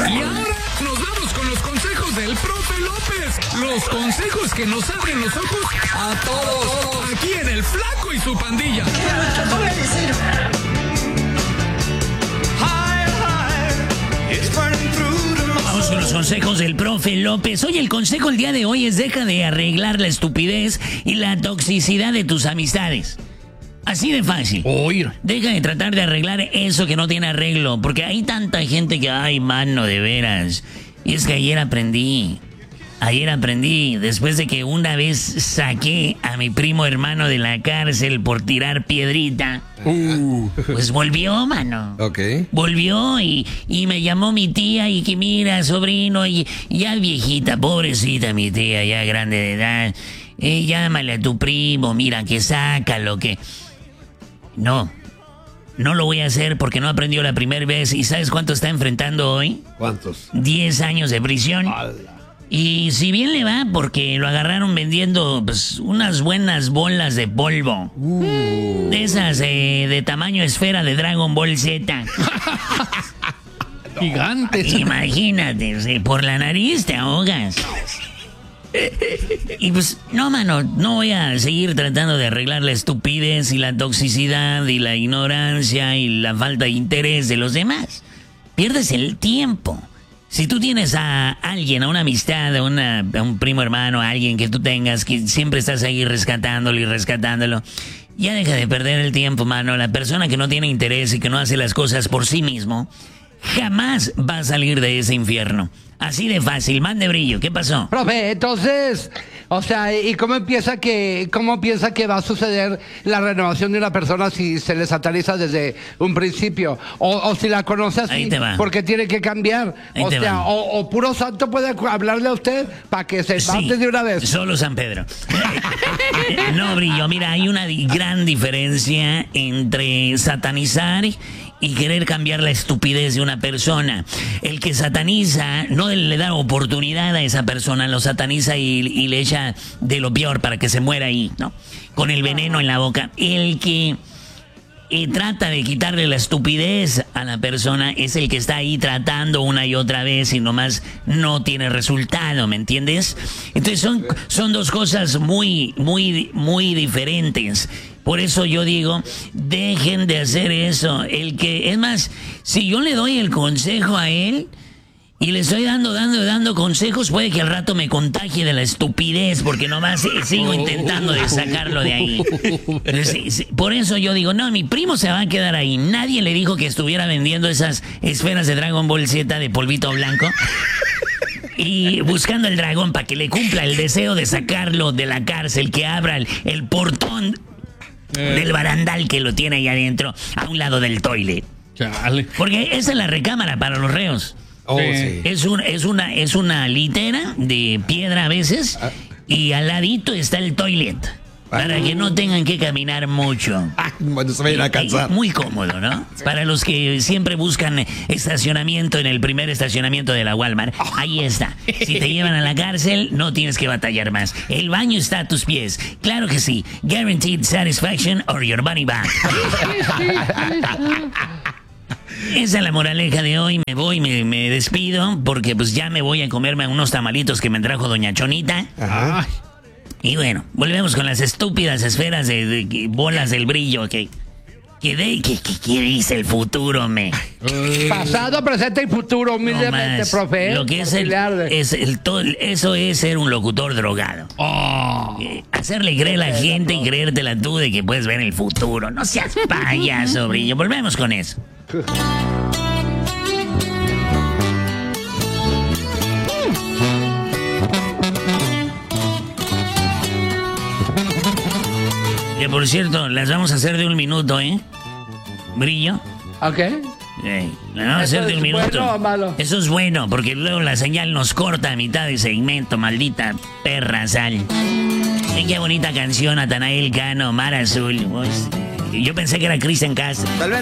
Y ahora nos vamos con los consejos del profe López. Los consejos que nos abren los ojos a todos. Aquí en El Flaco y su pandilla. Vamos con los consejos del profe López. Oye, el consejo el día de hoy es: deja de arreglar la estupidez y la toxicidad de tus amistades. Así de fácil. Oír. Deja de tratar de arreglar eso que no tiene arreglo, porque hay tanta gente que, ay, mano, de veras. Y es que ayer aprendí, después de que una vez saqué a mi primo hermano de la cárcel por tirar piedrita, pues volvió, mano. Ok. Volvió y me llamó mi tía y que mira, sobrino, y ya viejita, pobrecita mi tía, ya grande de edad, llámale a tu primo, mira que saca lo que... No lo voy a hacer porque no aprendió la primera vez. ¿Y sabes cuánto está enfrentando hoy? ¿Cuántos? 10 años de prisión. ¡Hala! Y si bien le va, porque lo agarraron vendiendo pues, unas buenas bolas de polvo. De esas de tamaño esfera de Dragon Ball Z. Gigantes. Imagínate, por la nariz te ahogas. Y pues, no, mano, no voy a seguir tratando de arreglar la estupidez y la toxicidad y la ignorancia y la falta de interés de los demás. Pierdes el tiempo. Si tú tienes a alguien, a una amistad, a un primo hermano, a alguien que tú tengas, que siempre estás ahí rescatándolo y rescatándolo, ya deja de perder el tiempo, mano. La persona que no tiene interés y que no hace las cosas por sí mismo, jamás va a salir de ese infierno. Así de fácil. Mande Brillo, ¿qué pasó? Profe, entonces, o sea, ¿y cómo piensa que va a suceder la renovación de una persona si se le sataniza desde un principio? O si la conoce así, Ahí te va. porque tiene que cambiar. Ahí O te sea, va. o puro santo puede hablarle a usted para que se mate de una vez. Solo San Pedro. No, Brillo, mira, hay una gran diferencia entre satanizar y querer cambiar la estupidez de una persona. El que sataniza no le da oportunidad a esa persona, lo sataniza y le echa de lo peor para que se muera ahí, ¿no? Con el veneno en la boca. El que trata de quitarle la estupidez a la persona es el que está ahí tratando una y otra vez y nomás no tiene resultado, ¿me entiendes? Entonces son dos cosas muy, muy, muy diferentes. Por eso yo digo, dejen de hacer eso. Es más, si yo le doy el consejo a él y le estoy dando consejos, puede que al rato me contagie de la estupidez, porque nomás sigo intentando de sacarlo de ahí. Por eso yo digo, no, mi primo se va a quedar ahí. Nadie le dijo que estuviera vendiendo esas esferas de Dragon Ball Z de polvito blanco y buscando el dragón para que le cumpla el deseo de sacarlo de la cárcel, que abra el portón del barandal que lo tiene ahí adentro, a un lado del toilet. Chale. Porque esa es la recámara para los reos. Oh, sí. Es una litera de piedra a veces y al ladito está el toilet. Para que no tengan que caminar mucho. Bueno, se vayan a cansar. Muy cómodo, ¿no? Para los que siempre buscan estacionamiento en el primer estacionamiento de la Walmart, ahí está. Si te llevan a la cárcel, no tienes que batallar más. El baño está a tus pies. Claro que sí. Guaranteed satisfaction or your money back. Esa es la moraleja de hoy. Me voy, me despido, porque pues ya me voy a comerme unos tamalitos que me trajo doña Chonita. Ajá. Y bueno, volvemos con las estúpidas esferas de bolas del Brillo. ¿Qué dice el futuro, me? Pasado, presente y futuro, humildemente, más. profe. Lo que es eso es ser un locutor drogado. Hacerle creer a la gente y creértela tú de que puedes ver el futuro. No seas payaso, Brillo. Volvemos con eso. Que por cierto, las vamos a hacer de 1 minuto, ¿eh? Brillo. ¿Ok? Las vamos a hacer de 1 minuto. ¿Bueno o malo? Eso es bueno, porque luego la señal nos corta a mitad de segmento, maldita perra sal. Qué bonita canción, Natanael Cano, Mar Azul. Yo pensé que era Cristian Castro.